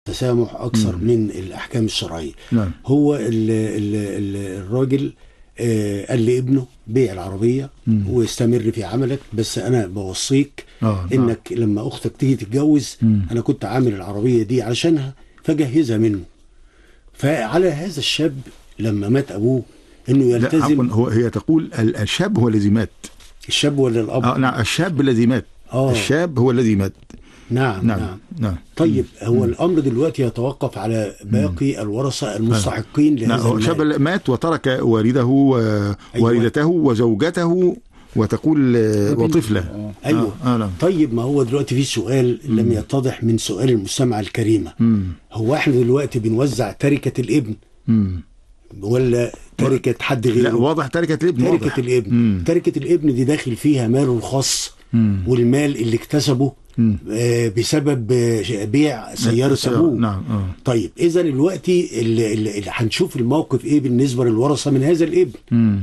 تسامح أكثر من الأحكام الشرعية. نعم. هو الراجل قال لابنه بيع العربية واستمر في عملك، بس أنا بوصيك إنك لما أختك تيجي تتجوز أنا كنت عامل العربية دي علشانها فجهزها منه. فعلى هذا الشاب لما مات أبوه إنه يلتزم. هي تقول الشاب هو الذي مات. الشاب ولا الأب؟ نعم، الشاب الذي مات. الشاب هو الذي مات. نعم. طيب هو الأمر دلوقتي يتوقف على باقي الورثة المستحقين لهذا المال. الشاب مات وترك والده ووالدته وزوجته وتقول وطفلة. أيوة. طيب ما هو دلوقتي في سؤال لم يتضح من سؤال المستمع الكريمة. هو احنا دلوقتي بنوزع تركة الابن ولا تركة حد غيره؟ لا، واضح تركة الابن. تركة الابن دي داخل فيها ماله الخاص والمال اللي اكتسبه بسبب بيع سيارة أبوه. نعم. طيب إذا دلوقتي اللي هنشوف الموقف إيه بالنسبة للورثة من هذا الابن.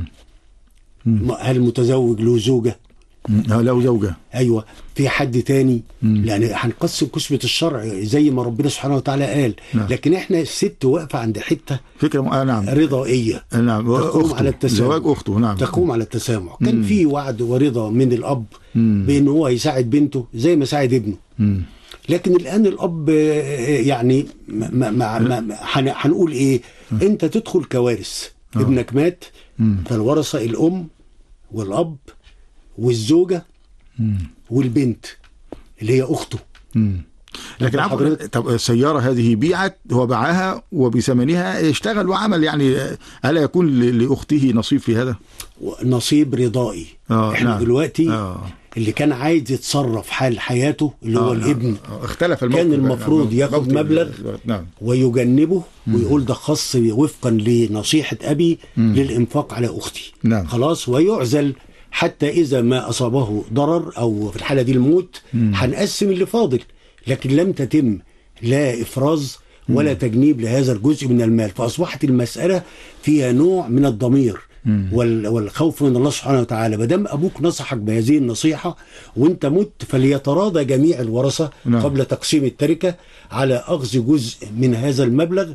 هل متزوج له زوجة؟ له زوجة. أيوة. في حد تاني؟ يعني هنقسم قسمة الشرع زي ما ربنا سبحانه وتعالى قال. لكن احنا الست واقفة عند حتة فكرة رضائية. تقوم على التسامح. زواج أخته. تقوم على التسامح. كان في وعد ورضا من الأب بأن هو يساعد بنته زي ما ساعد ابنه. لكن الآن الأب يعني هنقول إيه؟ أنت تدخل كوارث. ابنك مات، فالورثة الأم والأب والزوجة والبنت اللي هي أخته. لكن طب السيارة هذه بيعت، هو باعها وبثمنها اشتغل وعمل، يعني ألا يكون لأخته نصيب في هذا؟ نصيب رضائي. احنا دلوقتي اللي كان عايز يتصرف حال حياته اللي هو الابن اختلف الموقف. كان المفروض ياخد مبلغ ويجنبه ويقول ده خاص وفقا لنصيحة أبي للإنفاق على أختي. خلاص، ويعزل حتى إذا ما أصابه ضرر أو في الحالة دي الموت هنقسم اللي فاضل. لكن لم تتم لا إفراز ولا تجنيب لهذا الجزء من المال، فأصبحت المسألة فيها نوع من الضمير والخوف من الله سبحانه وتعالى. مادام أبوك نصحك بهذه النصيحة وانت مت فليتراضى جميع الورثة قبل تقسيم التركة على أخذ جزء من هذا المبلغ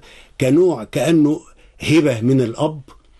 كأنه هبة من الأب،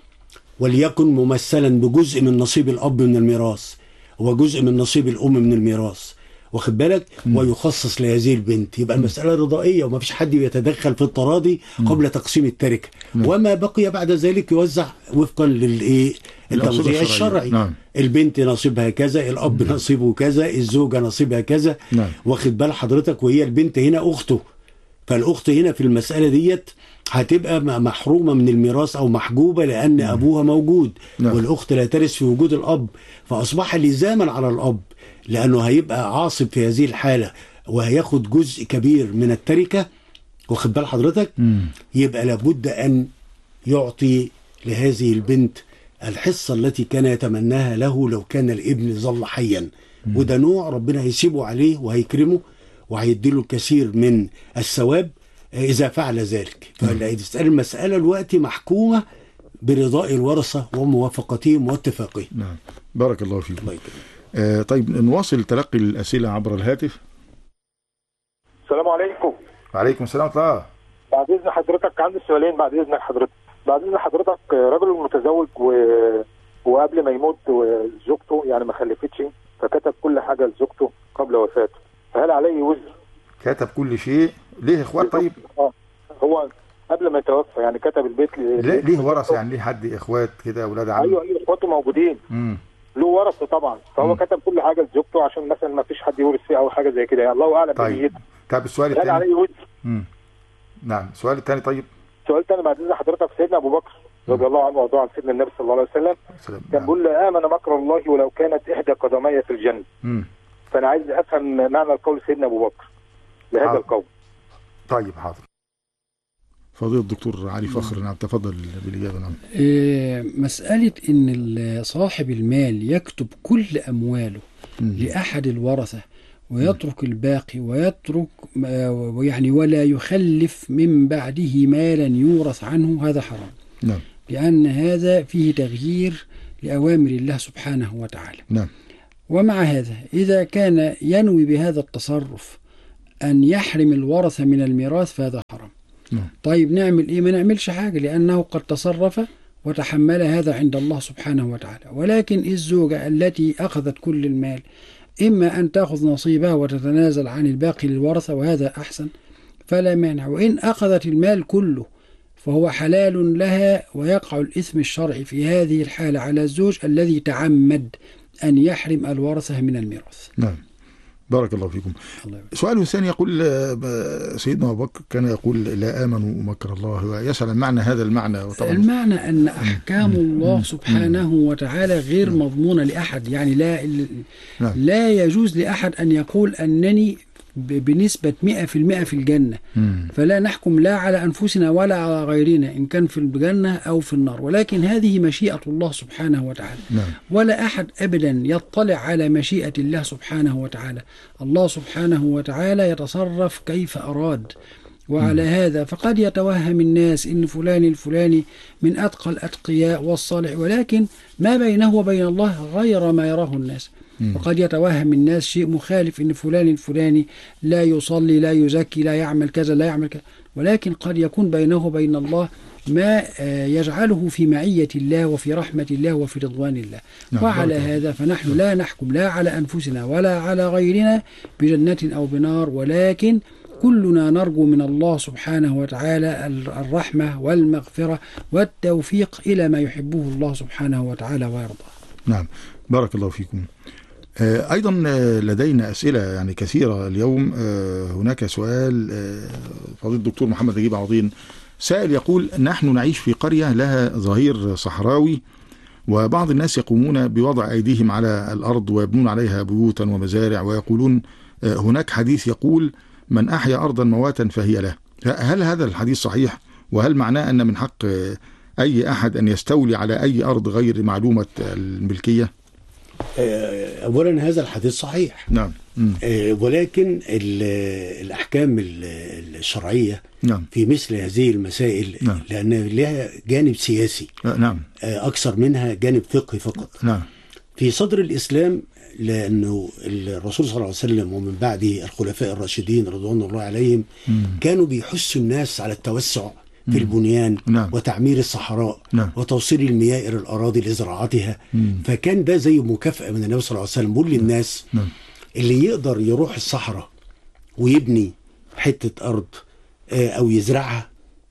وليكن ممثلا بجزء من نصيب الأب من الميراث وجزء من نصيب الأم من الميراث، واخد بالك؟ ويخصص لهذه البنت. يبقى المسألة رضائية وما فيش حد يتدخل في التراضي قبل تقسيم التركة. وما بقي بعد ذلك يوزع وفقا للتوزيع الشرعي. البنت نصيبها كذا، الأب نصيبه كذا، الزوجة نصيبها كذا. واخد بال حضرتك؟ وهي البنت هنا أخته، فالأخت هنا في المسألة ديت هتبقى محرومة من الميراث أو محجوبة لأن أبوها موجود. والأخت لا ترث في وجود الأب، فأصبح لزاما على الأب لأنه هيبقى عاصب في هذه الحالة وهياخد جزء كبير من التركة. واخد بال حضرتك؟ يبقى لابد أن يعطي لهذه البنت الحصة التي كان يتمناها له لو كان الابن ظل حيا. وده نوع ربنا هيسيبه عليه وهيكرمه وهيديله الكثير من الثواب إذا فعل ذلك. فالمسألة الوقت محكومة برضاء الورثة وموافقتهم واتفاقهم. نعم، بارك الله فيك. طيب نواصل تلقي الأسئلة عبر الهاتف. السلام عليكم. وعليكم السلام ورحمة الله. بعد إذن حضرتك عندي سؤالين. بعد إذن حضرتك رجل متزوج وقبل ما يموت زوجته يعني ما خلفتش، فكتب كل حاجة لزوجته قبل وفاته، فهل عليه وزر؟ كتب كل شيء؟ ليه اخوات؟ طيب هو قبل ما يتوفى يعني كتب البيت ليه ورثة؟ يعني ليه حد اخوات كده اولاد عم؟ ايوه اخواته موجودين. له ورثة طبعا، فهو كتب كل حاجه لزوجته عشان مثلا ما فيش حد يورث فيه او حاجه زي كده، يعني الله اعلم بنيته. طيب السؤال الثاني. هل عليه وزر؟ نعم، السؤال الثاني. طيب السؤال الثاني بعد اذن حضرتك، سيدنا ابو بكر رضي الله عنه وارضاه عن سيدنا النبي صلى الله عليه وسلم كان بيقول امن مكر الله ولو كانت احدى قدمي في الجنه. فانا عايز افهم معنى القول سيدنا ابو بكر لهذا القول. طيب حاضر. فضيلة الدكتور علي فخر. نعم تفضل بالإجابة. نعم. مسألة إن صاحب المال يكتب كل أمواله لأحد الورثة ويترك الباقي ويترك يعني ولا يخلف من بعده مالا يورث عنه، هذا حرام. نعم. لأن هذا فيه تغيير لأوامر الله سبحانه وتعالى. نعم. ومع هذا إذا كان ينوي بهذا التصرف أن يحرم الورثة من الميراث فهذا حرام. طيب نعمل إيه؟ ما نعملش حاجة، لأنه قد تصرف وتحمل هذا عند الله سبحانه وتعالى. ولكن الزوجة التي أخذت كل المال إما أن تأخذ نصيبها وتتنازل عن الباقي للورثة، وهذا أحسن فلا مانع، وإن أخذت المال كله فهو حلال لها، ويقع الإثم الشرعي في هذه الحالة على الزوج الذي تعمد أن يحرم الورثة من الميراث. نعم، بارك الله فيكم. سؤال ثاني يقول سيدنا أبو بكر كان يقول لا آمنوا مكر الله، ويسأل عن معنى هذا المعنى. المعنى أن أحكام الله سبحانه وتعالى غير مضمونة لأحد، يعني لا يجوز لأحد أن يقول أنني بنسبة 100% في الجنة، فلا نحكم لا على أنفسنا ولا على غيرنا إن كان في الجنة أو في النار، ولكن هذه مشيئة الله سبحانه وتعالى. ولا أحد أبدا يطلع على مشيئة الله سبحانه وتعالى. الله سبحانه وتعالى يتصرف كيف أراد، وعلى هذا فقد يتوهم الناس إن فلان الفلاني من أتقى الأتقياء والصالح، ولكن ما بينه وبين الله غير ما يراه الناس. وقد يتوهم الناس شيء مخالف، إن فلان الفلاني لا يصلي لا يزكي لا يعمل كذا لا يعمل كذا، ولكن قد يكون بينه وبين الله ما يجعله في معية الله وفي رحمة الله وفي رضوان الله. وعلى هذا فنحن لا نحكم لا على أنفسنا ولا على غيرنا بجنة أو بنار، ولكن كلنا نرجو من الله سبحانه وتعالى الرحمة والمغفرة والتوفيق إلى ما يحبه الله سبحانه وتعالى ويرضاه. نعم، بارك الله فيكم. أيضا لدينا أسئلة يعني كثيرة اليوم. هناك سؤال فضيلة الدكتور محمد نجيب عوضين، سائل يقول: نحن نعيش في قرية لها ظهير صحراوي، وبعض الناس يقومون بوضع أيديهم على الأرض ويبنون عليها بيوتا ومزارع، ويقولون هناك حديث يقول من أحيا أرضا مواتا فهي له. هل هذا الحديث صحيح؟ وهل معناه أن من حق أي أحد أن يستولي على أي أرض غير معلومة الملكية؟ أولا هذا الحديث صحيح. نعم. ولكن الأحكام الشرعية نعم. في مثل هذه المسائل نعم. لأن لها جانب سياسي نعم. أكثر منها جانب فقهي فقط. نعم. في صدر الإسلام، لأنه الرسول صلى الله عليه وسلم ومن بعده الخلفاء الراشدين رضوان الله عليهم كانوا بيحثوا الناس على التوسع في البنيان. نعم. وتعمير الصحراء. نعم. وتوصيل المياه إلى الأراضي لزراعتها. فكان ده زي مكافأة من النبي صلى الله عليه وسلم بيقول للناس نعم. اللي يقدر يروح الصحراء ويبني حتة أرض أو يزرعها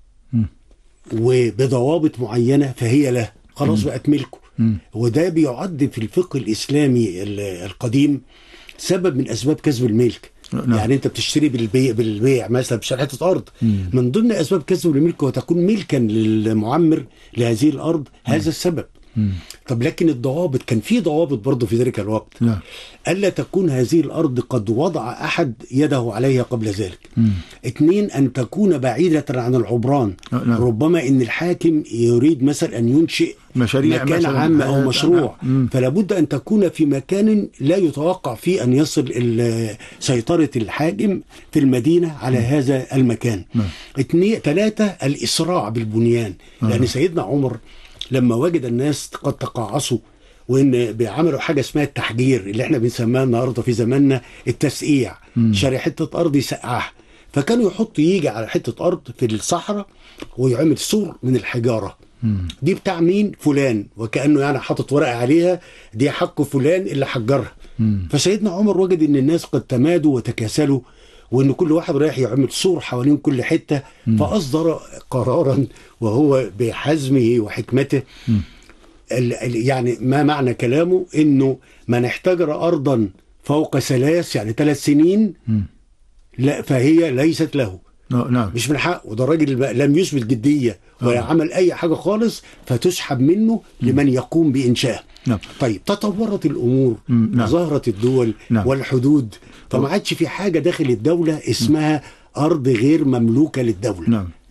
وبضوابط معينة فهي له، خلاص بقت ملكه. وده بيعد في الفقه الإسلامي القديم سبب من أسباب كسب الملك. نعم. يعني أنت بتشتري بالبيع مثلا بشتري حتة أرض، من ضمن أسباب كسب الملك وتكون ملكا للمعمر لهذه الأرض هذا السبب. طب لكن الضوابط، كان في ضوابط برضه في ذلك الوقت. نعم. ألا تكون هذه الأرض قد وضع أحد يده عليها قبل ذلك. 2 أن تكون بعيدة عن العبران. نعم. ربما أن الحاكم يريد مثلا أن ينشئ مشاريع مكان عام أو مشروع، فلا بد أن تكون في مكان لا يتوقع فيه أن يصل سيطرة الحاكم في المدينة على هذا المكان. 3 الإسراع بالبنيان. لأن سيدنا عمر لما وجد الناس قد تقاعصوا وإن بيعملوا حاجة اسمها التحجير اللي احنا بنسميها النهارده في زماننا التسقيع، شارع حتة أرض يسقعها، فكانوا يجي على حتة أرض في الصحراء ويعمل سور من الحجارة. دي بتاع مين؟ فلان، وكأنه يعني حاطط ورقة عليها دي حق فلان اللي حجرها. فسيدنا عمر وجد إن الناس قد تمادوا وتكاسلوا، وإن كل واحد رايح يعمل سور حوالين كل حتة، فأصدر قرارا وهو بحزمه وحكمته. يعني ما معنى كلامه؟ إنه من احتجر أرضا فوق 3 يعني 3 سنين لا فهي ليست له. نعم. مش من حقه، وده الراجل لم يثبت جدية ولا عمل أي حاجة خالص، فتسحب منه لمن يقوم بإنشاء. نعم. طيب تطورت الأمور. نعم. ظهرت الدول. نعم. والحدود، فما عادش في حاجة داخل الدولة اسمها أرض غير مملوكة للدولة. نعم.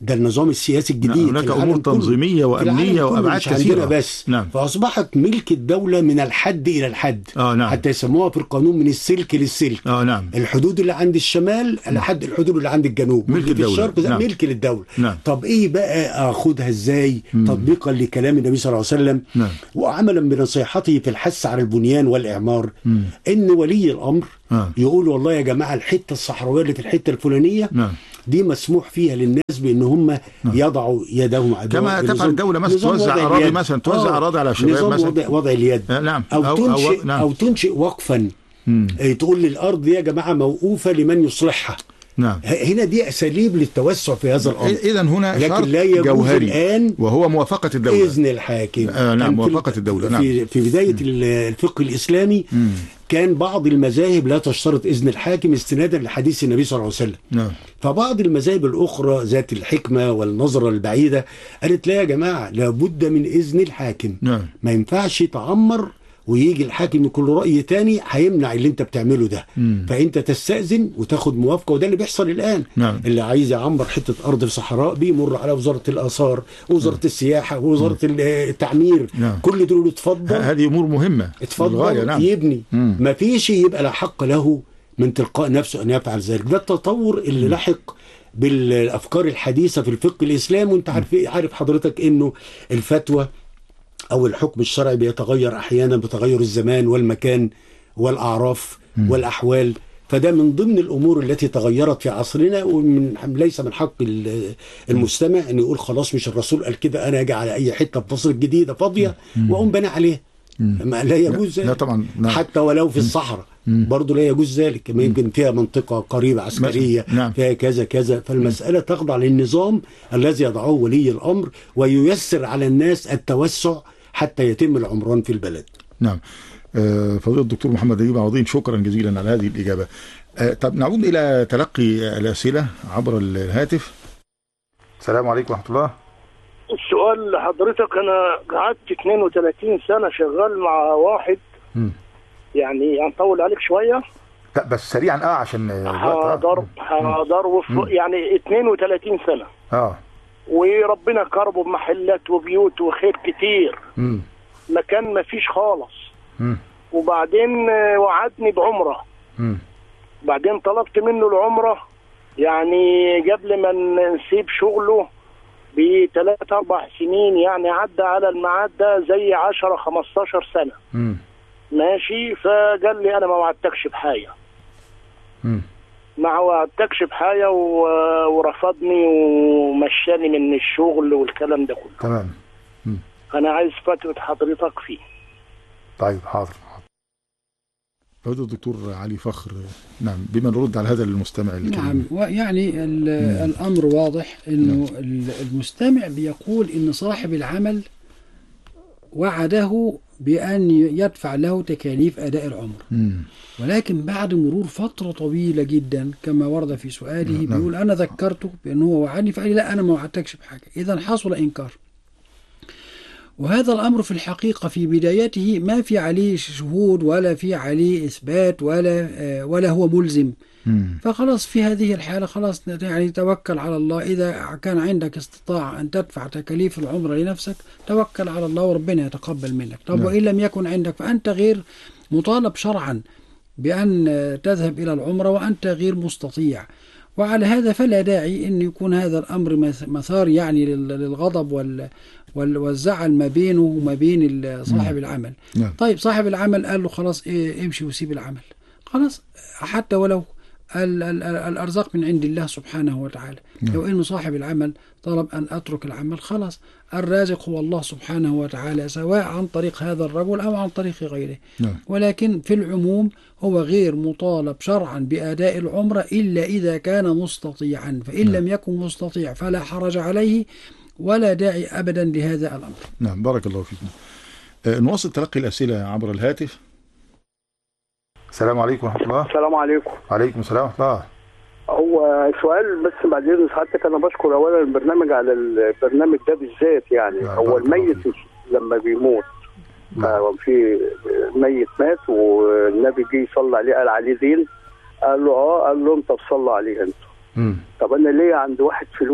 ده النظام السياسي الجديد. هناك امور تنظيميه وامنيه وابعاد كثيره بس. فاصبحت ملك الدوله من الحد الى الحد. حتى يسموها في القانون من السلك للسلك. الحدود اللي عند الشمال لحد الحدود اللي عند الجنوب، ملك الدوله، في الشرق ملك للدوله. طب ايه بقى اخدها ازاي تطبيقا لكلام النبي صلى الله عليه وسلم وعملا بنصيحته في الحث على البنيان والاعمار؟ ان ولي الامر يقول والله يا جماعه الحته الصحراويه اللي في الحته الفلانيه دي مسموح فيها للناس بان هم يضعوا يدهم على كما تفعل الدوله مثلا توزع اراضي، مثلا توزع اراضي على شباب مثلا، وضع اليد. او تنشئ وقفا تقول للارض يا جماعه موقوفه لمن يصلحها. هنا دي اساليب للتوسع في هذا الامر. اذا هنا شرط جوهري الآن وهو موافقه الدوله، اذن الحاكم. موافقه الدوله. في بدايه الفقه الاسلامي كان بعض المذاهب لا تشترط اذن الحاكم استنادا لحديث النبي صلى الله عليه وسلم. فبعض المذاهب الاخرى ذات الحكمه والنظره البعيده قالت لا يا جماعه لابد من اذن الحاكم. ما ينفعش تعمر ويجي الحاكم يكون له رأي تاني هيمنع اللي انت بتعمله ده. فانت تستأذن وتاخد موافقة، وده اللي بيحصل الآن. اللي عايز يعمر حتة أرض في صحراء بيمر على وزارة الآثار ووزارة السياحة ووزارة التعمير. كل دول اتفضل، هذه أمور مهمة، اتفضل يبني. ما فيش يبقى لا حق له من تلقاء نفسه أن يفعل ذلك. ده التطور اللي لحق بالأفكار الحديثة في الفقه الإسلامي. وانت عارف حضرتك انه الفتوى أو الحكم الشرعي بيتغير أحيانا بتغير الزمان والمكان والأعراف والأحوال. فده من ضمن الأمور التي تغيرت في عصرنا، ليس من حق المستمع أن يقول خلاص مش الرسول قال كده أنا أجي على أي حتة في مصر الجديدة فاضية وأقوم بنى عليها. لا يجوز ذلك. لا طبعا. حتى ولو في الصحراء برضه لا يجوز ذلك. ما يمكن فيها منطقة قريبة عسكرية فيها كذا كذا. فالمسألة تخضع للنظام الذي يضعه ولي الأمر وييسر على الناس التوسع حتى يتم العمران في البلد. نعم. فضيلة الدكتور محمد نجيب عوضين، شكرا جزيلا على هذه الإجابة. طب نعود إلى تلقي الأسئلة عبر الهاتف. السلام عليكم ورحمة الله. السؤال لحضرتك، أنا قعدت 32 سنة شغال مع واحد يعني هنطول عليك شوية. لا بس سريعا عشان حاضر يعني 32 سنة وربنا كرمه بمحلات وبيوت وخير كتير. مكان ما فيش خالص. وبعدين وعدني بعمرة. بعدين طلبت منه العمرة يعني قبل ما نسيب شغله ب3-4 سنين، يعني عدى على الميعاد ده زي 10-15 سنة. ماشي. فقال لي أنا ما وعدتكش بحاجة. ما وعدتكش بحاجة ورفضني ومشاني من الشغل والكلام ده كله. تمام. أنا عايز فتوى حضرتك فيه. طيب حاضر. فضيلة الدكتور علي فخر، نعم، بما نرد على هذا المستمع الكريم. نعم. يعني الأمر واضح إنه المستمع بيقول إن صاحب العمل وعده بأن يدفع له تكاليف أداء العمر، ولكن بعد مرور فترة طويلة جدا كما ورد في سؤاله بيقول أنا ذكرته بأنه هو وعدني فقال لي لا أنا ما وعدتكش بحاجة. إذن حصل إنكار. وهذا الأمر في الحقيقة في بدايته ما في عليه شهود ولا في عليه إثبات ولا هو ملزم. فخلاص في هذه الحالة خلاص يعني توكل على الله. إذا كان عندك استطاع أن تدفع تكاليف العمرة لنفسك توكل على الله وربنا يتقبل منك. طب وإن لم يكن عندك فأنت غير مطالب شرعا بأن تذهب إلى العمرة وأنت غير مستطيع. وعلى هذا فلا داعي أن يكون هذا الأمر مثار يعني للغضب والزعل ما بينه وما بين صاحب العمل. طيب صاحب العمل قال له خلاص امشي وسيب العمل، خلاص حتى ولو الأرزاق من عند الله سبحانه وتعالى. لو أنه صاحب العمل طلب أن أترك العمل خلاص الرازق هو الله سبحانه وتعالى، سواء عن طريق هذا الرجل أو عن طريق غيره. ولكن في العموم هو غير مطالب شرعا بأداء العمرة إلا إذا كان مستطيعا، فإن لم يكن مستطيع فلا حرج عليه ولا داعي أبدا لهذا الأمر. نعم، بارك الله فيكم. نواصل تلقي الأسئلة عبر الهاتف. السلام عليكم ورحمة الله. السلام عليكم. وعليكم السلام ورحمة الله. هو سؤال بس بعد إذن حضرتك، أنا بشكر أولا البرنامج على البرنامج ده بالذات. يعني هو الميت لما بيموت في ميت مات والنبي جه يصلي عليه قال عليه قال له قال له أنت تصلي عليه أنت. طب أنا ليه عند واحد فلوس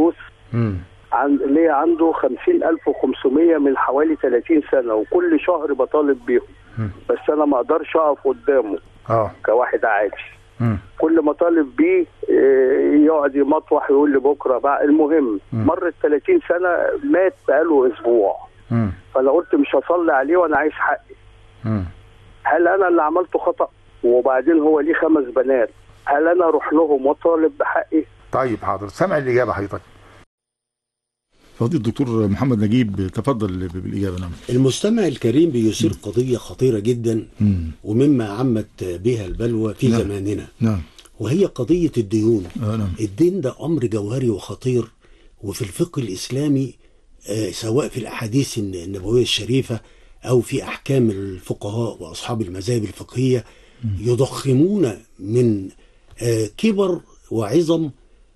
ليه عنده 50,500 من حوالي 30 سنة، وكل شهر بطالب بيهم. بس أنا ما أقدرش أقف قدامه كواحد عادي. كل ما طالب بيه يقعد يمطوح يقول لي بكرة بقى. المهم مرت 30 سنة، مات بقاله أسبوع. فأنا قلت مش هصلي عليه وأنا عايز حقي. هل أنا اللي عملته خطأ؟ وبعدين هو ليه 5 بنات، هل أنا أروح لهم وأطالب بحقي؟ طيب حاضر، سامع الإجابة حضرتك. فضيلة الدكتور محمد نجيب تفضل بالإجابة. نعم. المستمع الكريم بيثير قضية خطيرة جدا ومما عمت بها البلوى في زماننا. نعم. وهي قضية الديون. نعم. الدين ده أمر جوهري وخطير، وفي الفقه الإسلامي سواء في الأحاديث النبوية الشريفة أو في أحكام الفقهاء وأصحاب المذاهب الفقهية يضخمون من كبر وعظم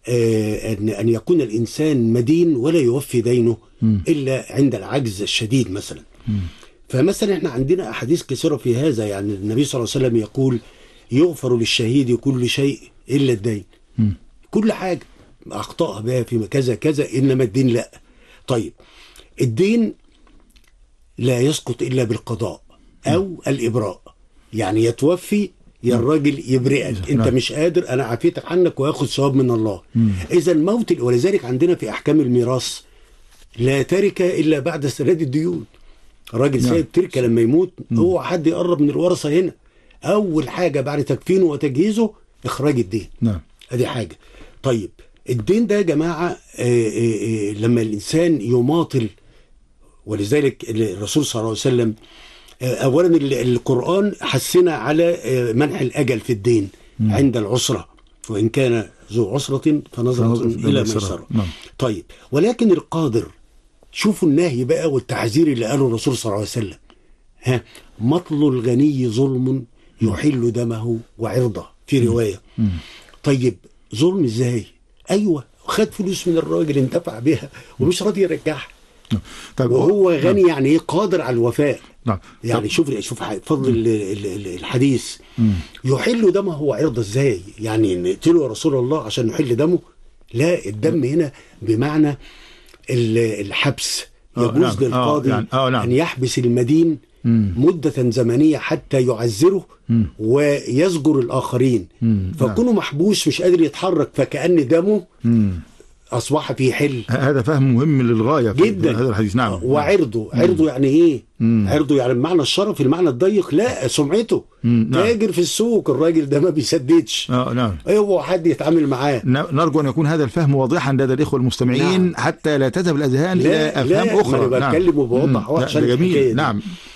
أن يكون الإنسان مدين ولا يوفي دينه إلا عند العجز الشديد مثلا. فمثلا احنا عندنا أحاديث كثيرة في هذا. يعني النبي صلى الله عليه وسلم يقول يغفر للشهيد كل شيء إلا الدين. كل حاجة أخطأ بها في كذا كذا، إنما الدين لا. طيب الدين لا يسقط إلا بالقضاء أو الإبراء. يعني يتوفي يا الراجل يبرئك، انت مش قادر، انا عافيتك عنك وياخد ثواب من الله. اذا الموت، ولذلك عندنا في احكام الميراث لا تركه الا بعد سداد الديون. الراجل سايب تركه لما يموت، هو حد يقرب من الورثه هنا اول حاجه بعد تكفينه وتجهيزه اخراج الدين. ادي حاجه. طيب الدين ده يا جماعه لما الانسان يماطل، ولذلك الرسول صلى الله عليه وسلم اولا القرآن حثنا على منح الاجل في الدين عند العسرة، وان كان ذو عسرة فنظرة الى ميسرة. طيب ولكن القادر، شوفوا النهي بقى والتحذير اللي قاله الرسول صلى الله عليه وسلم. مطل الغني ظلم يحل دمه وعرضه في رواية. طيب ظلم ازاي؟ ايوه خد فلوس من الراجل انتفع بها ومش راضي يرجعها. طيب وهو غني يعني ايه؟ قادر على الوفاء. يعني شوف فضل الحديث. يحل دمه وعرضه ازاي؟ يعني نقتله يا رسول الله عشان نحل دمه؟ لا، الدم هنا بمعنى الحبس. يجوز للقاضي ان يحبس المدين مدة زمنية حتى يعذره ويزجر الآخرين. فكونه محبوس مش قادر يتحرك فكأن دمه أصبح في حل. هذا فهم مهم للغاية جدا هذا الحديث. نعم. وعرضه يعني إيه؟ عرضه يعني بمعنى الشرف، المعنى الضيق لا، سمعته. تاجر في السوق، الراجل ده ما بيسددش. نعم. هو حد يتعامل معاه. نرجو أن يكون هذا الفهم واضحا لدى الإخوة المستمعين. حتى لا تذهب الأذهان إلى أفهام أخرى. لا، أنا بتكلم وبوضح عشان جميل. نعم.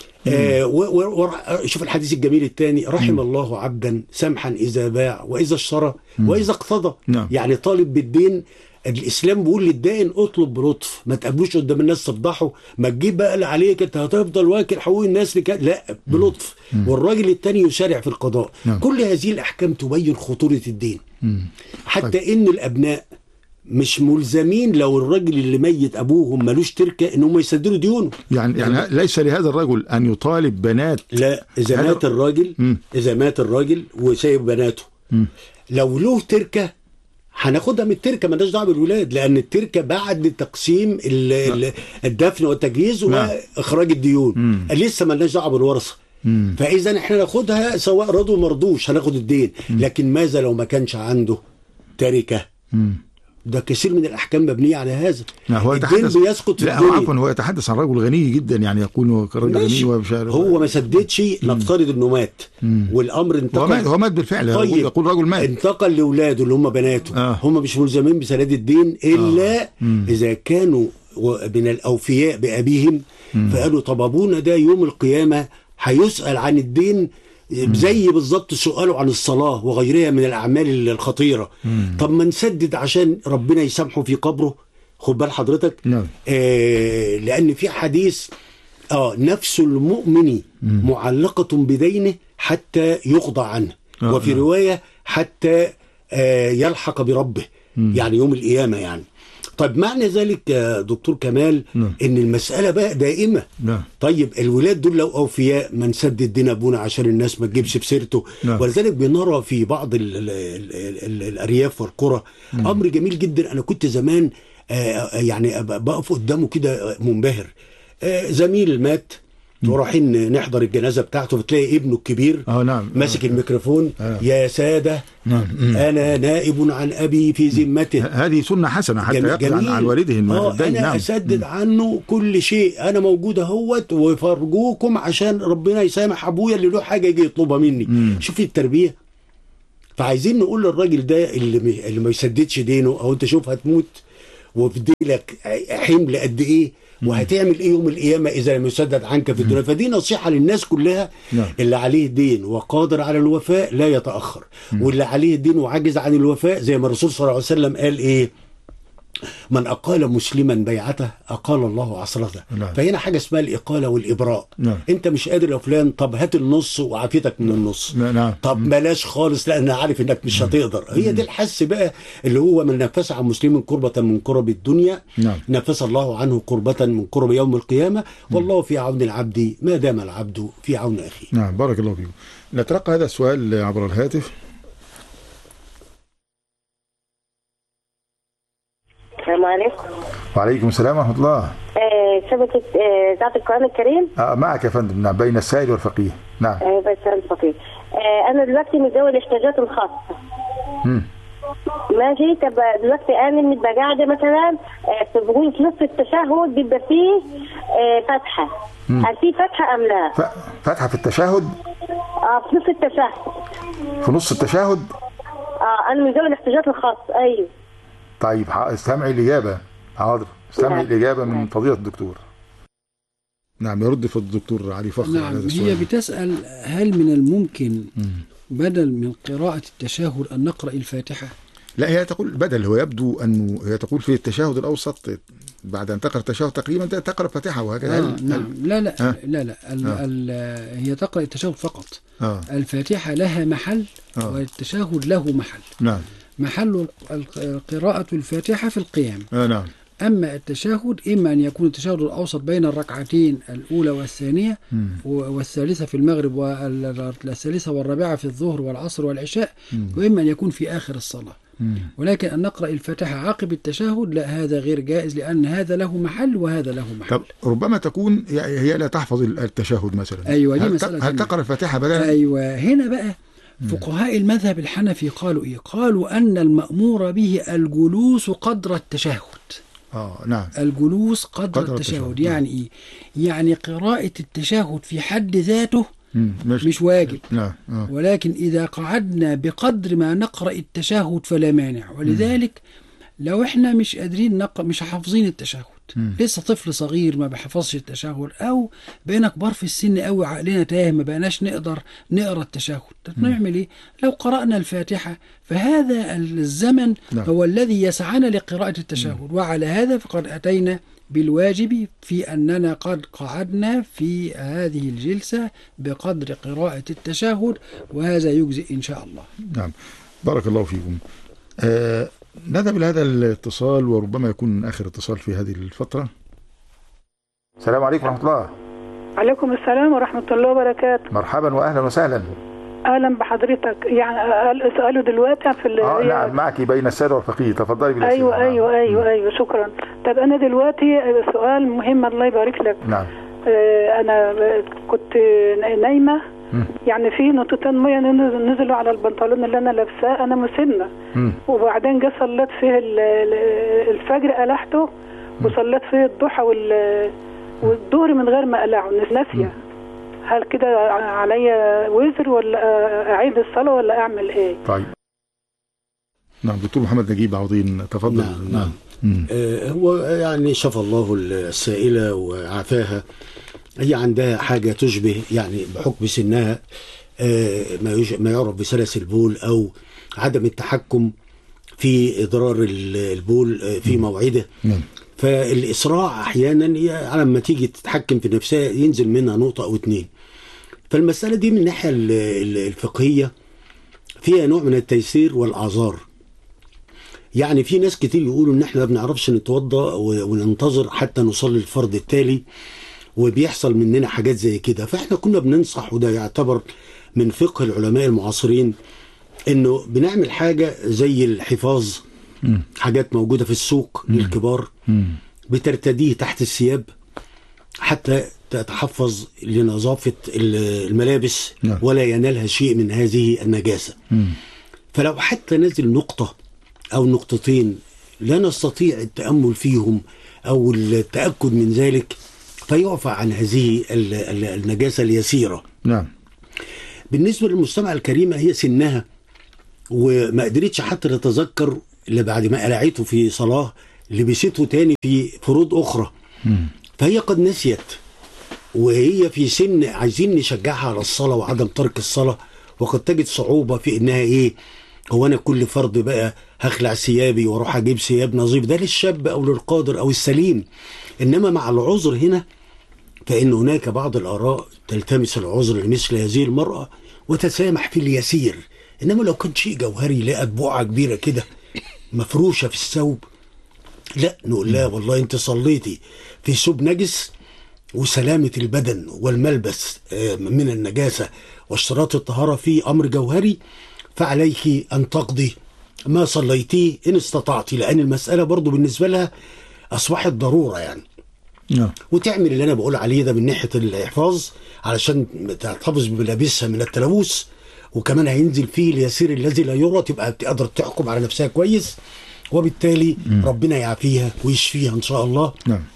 شوف الحديث الجميل الثاني: رحم الله عبدا سمحا إذا باع وإذا اشترى وإذا اقتضى. يعني طالب بالدين، الإسلام بيقول للدائن اطلب بلطف، ما تقابلوش قدام الناس تفضحه، ما تجيب بقى عليك انت هتفضل واكل حقوق الناس لا، بلطف. والراجل الثاني يسارع في القضاء. كل هذه الأحكام تبين خطورة الدين. حتى إن الأبناء مش ملزمين لو الراجل اللي ميت أبوهم ملوش تركة إنهم يسددوا ديونه. يعني ليس لهذا الرجل أن يطالب بنات. لا، إذا مات الراجل وسايب بناته، لو له تركة هناخدها من التركه، مالناش دعوه بالولاد، لان التركه بعد تقسيم الدفن والتجهيز واخراج الديون. لسه مالناش دعوه بالورثه. فاذا احنا ناخدها سواء رضوا مرضوش، هناخد الدين. لكن ماذا لو ما كانش عنده تركه؟ ده كثير من الاحكام مبنيه على هذا. الدين بيسقط في الدنيا. عفوا، هو يتحدث عن رجل غني جدا، يعني يقول رجل غني هو ما سددش، نفترض انه مات والامر انتقل. هو مات بالفعل. طيب يقول رجل مات، انتقل لاولاده اللي هم بناته. هم مش ملزمين بسداد الدين الا اذا كانوا من الاوفياء بابيهم. فقالوا طب ابونا ده يوم القيامه هيسال عن الدين زي بالظبط سؤاله عن الصلاة وغيرها من الأعمال الخطيرة. طب ما نسدد عشان ربنا يسامحه في قبره. خد بال حضرتك. لأن في حديث نفس المؤمن معلقة بدينه حتى يقضى عنه. وفي رواية حتى يلحق بربه، يعني يوم القيامة يعني. طيب معنى ذلك يا دكتور كمال ان المساله بقى دائمه. طيب الولاد دول لو اوفياء ما نسدد دين ابونا عشان الناس ما تجيبش بسيرته. ولذلك بنرى في بعض الارياف والقرى امر جميل جدا. انا كنت زمان يعني بقف قدامه كده منبهر. زميل مات ورايحين نحضر الجنازه بتاعته، فتلاقي ابنه الكبير ماسك الميكروفون. يا ساده انا نائب عن ابي في ذمته. هذه سنه حسنه حتى يقضي عن والده. انا اسدد عنه كل شيء، انا موجود اهوت وفرجوكم عشان ربنا يسامح ابويا اللي له حاجه يجي يطلبها مني. شوفي التربيه. فعايزين نقول للراجل ده اللي ما يسددش دينه، او انت شوف هتموت وفي ديلك حمل قد ايه، وهتعمل ايه يوم القيامه اذا لم يسدد عنك في الدنيا. فدي نصيحه للناس كلها. اللي عليه دين وقادر على الوفاء لا يتاخر، واللي عليه دين وعاجز عن الوفاء زي ما الرسول صلى الله عليه وسلم قال ايه؟ من أقال مسلما بيعته أقال الله عصرته. فهنا حاجة اسمها الإقالة والإبراء. أنت مش قادر يا فلان، طب هات النص وعافيتك من النص. طب بلاش خالص لأن عارف إنك مش هتقدر. هي دي الحس بقى اللي هو من نفس عن مسلم كربة من كرب الدنيا نفس الله عنه كربة من كرب يوم القيامة. والله في عون العبد ما دام العبد في عون أخيه. نعم بارك الله فيكم. نتلقى هذا السؤال عبر الهاتف. السلام عليكم. وعليكم السلام ورحمة الله. شبكة إذاعة القرآن الكريم. معك يا فندم. نعم بين السائل والفقيه. نعم. بين السائل والفقيه. أنا دلوقتي من ذوي الاحتياجات الخاصة. ماشي. طب دلوقتي أنا ببقى قاعدة مثلا بقول في نص التشهد بيبقى فيه فتحة. هل في فتحة أم لا؟ فتحة في التشهد؟ في نص التشهد. في نص التشهد؟ أنا من ذوي الاحتياجات الخاصة. أيوه. طيب استمعي الإجابة. حاضر استمعي الإجابة من فضيلة الدكتور. نعم يرد في الدكتور علي فخر. نعم هي بتسأل هل من الممكن بدل من قراءة التشهد أن نقرأ الفاتحة؟ لا هي تقول بدل. هو يبدو أنه هي تقول في التشهد الأوسط بعد أن تقرأ التشهد تقريبا تقرأ الفاتحة وهكذا. نعم. لا هي تقرأ التشهد فقط. الفاتحة لها محل والتشهد له محل. نعم. محل قراءة الفاتحة في القيام. نعم. أما التشهد إما أن يكون التشهد الأوسط بين الركعتين الأولى والثانية والثالثة في المغرب والثالثة والرابعة في الظهر والعصر والعشاء، وإما أن يكون في آخر الصلاة. ولكن أن نقرأ الفاتحة عقب التشهد لا، هذا غير جائز لأن هذا له محل وهذا له محل. طب ربما تكون هي لا تحفظ التشهد مثلا. أيوة دي مسألة. هل تقرأ الفاتحة بدل؟ أيوة هنا بقى فقهاء المذهب الحنفي قالوا إيه؟ قالوا أن المأمور به الجلوس قدر التشهد. نعم. الجلوس قدر التشهد. يعني إيه؟ يعني قراءة التشهد في حد ذاته مش واجب. ولكن إذا قعدنا بقدر ما نقرأ التشهد فلا مانع. ولذلك لو احنا مش قادرين مش حافظين التشهد، لسه طفل صغير ما بحفظش التشهد، او بقينا كبار في السن قوي عقلنا تاه ما بقناش نقدر نقرا التشهد، نعمل ايه؟ لو قرانا الفاتحه فهذا الزمن هو الذي يسعنا لقراءه التشهد. وعلى هذا فقد اتينا بالواجب في اننا قد قعدنا في هذه الجلسه بقدر قراءه التشهد، وهذا يجزئ ان شاء الله. نعم بارك الله فيكم. نذهب إلى هذا الاتصال وربما يكون آخر اتصال في هذه الفترة. السلام عليكم ورحمة الله. عليكم السلام ورحمة الله وبركاته. مرحبا وأهلا وسهلا. أهلا بحضرتك. يعني سأله دلوقتي في نعم معك بين السادة والفقيه. تفضلي بالأسئلة. أيوة شكرا. طب أنا دلوقتي سؤال مهم الله يبارك لك. نعم. أنا كنت نايمة، يعني في نقطتين ميه نزلوا على البنطلون اللي انا لابساه، انا مسنه، وبعدين جه صليت فيه الفجر قلعته، وصليت فيه الضحى والظهر من غير ما اقلعه ناسيه. هل كده عليا وزر ولا اعيد الصلاه ولا اعمل ايه؟ طيب نعم دكتور محمد نجيب عوضين تفضل. نعم. هو يعني شفى الله السائله وعافاها. هي عندها حاجة تشبه يعني بحكم سنها ما يعرف بسلس البول أو عدم التحكم في إضرار البول في موعده. فالإسراع أحيانا على ما تيجي تتحكم في نفسها ينزل منها نقطة أو اتنين. فالمسألة دي من الناحية الفقهية فيها نوع من التيسير والأعذار. يعني في ناس كتير يقولوا ان احنا ما بنعرفش نتوضا وننتظر حتى نصلي الفرض التالي، وبيحصل مننا حاجات زي كده. فاحنا كنا بننصح، وده يعتبر من فقه العلماء المعاصرين، انه بنعمل حاجه زي الحفاظ، حاجات موجوده في السوق للكبار بترتديه تحت الثياب حتى تتحفظ لنظافه الملابس ولا ينالها شيء من هذه النجاسه. فلو حتى نزل نقطه او نقطتين لا نستطيع التامل فيهم او التاكد من ذلك، فيعفى عن هذه النجاسه اليسيره. نعم. بالنسبه للمستمع الكريمه، هي سنها وما قدرتش حتى تتذكر اللي بعد ما قلعته في صلاه لبسته تاني في فروض اخرى، فهي قد نسيت، وهي في سن عايزين نشجعها على الصلاه وعدم ترك الصلاه، وقد تجد صعوبه في انها هو انا كل فرض بقى هخلع ثيابي واروح اجيب ثياب نظيف؟ ده للشاب او للقادر او السليم. انما مع العذر هنا، فان هناك بعض الاراء تلتمس العذر لمثل هذه المراه وتسامح في اليسير. انما لو كان شيء جوهري، لقت بقعه كبيره كده مفروشه في الثوب، لا، نقول لها والله انت صليتي في ثوب نجس، وسلامه البدن والملبس من النجاسه واشتراط الطهاره في امر جوهري، فعليك ان تقضي ما صليتيه ان استطعت، لان المساله برضو بالنسبه لها اصبحت ضروره يعني. وتعمل اللي انا بقول عليه ده من ناحيه الحفاظ علشان تحتفظ بملابسها من التلوث، وكمان هينزل فيه اليسير الذي لا يرى، تبقى تقدر تحكم على نفسها كويس، وبالتالي ربنا يعافيها ويشفيها ان شاء الله.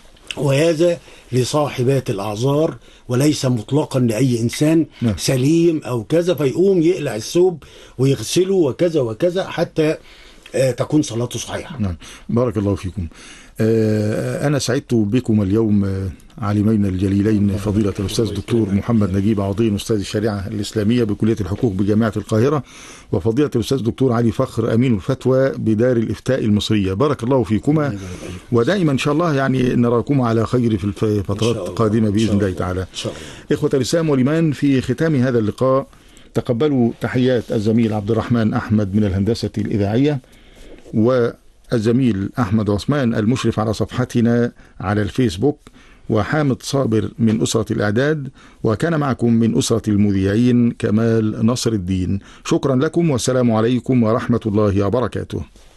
وهذا لصاحبات الاعذار وليس مطلقا لاي انسان سليم او كذا فيقوم يقلع الثوب ويغسله وكذا وكذا حتى تكون صلاته صحيحه. نعم. بارك الله فيكم. أنا سعدت بكم اليوم عالمين الجليلين، فضيلة الأستاذ الدكتور محمد نجيب عظيم أستاذ الشريعة الإسلامية بكلية الحقوق بجامعة القاهرة، وفضيلة الأستاذ الدكتور علي فخر أمين الفتوى بدار الإفتاء المصرية. بارك الله فيكما، ودائما إن شاء الله يعني نراكم على خير في الفترات القادمة بإذن الله تعالى. إخوة الإسلام والإيمان، في ختام هذا اللقاء تقبلوا تحيات الزميل عبد الرحمن أحمد من الهندسة الإذاعية، والزميل أحمد عثمان المشرف على صفحتنا على الفيسبوك، وحامد صابر من أسرة الإعداد، وكان معكم من أسرة المذيعين كمال نصر الدين. شكرا لكم، والسلام عليكم ورحمة الله وبركاته.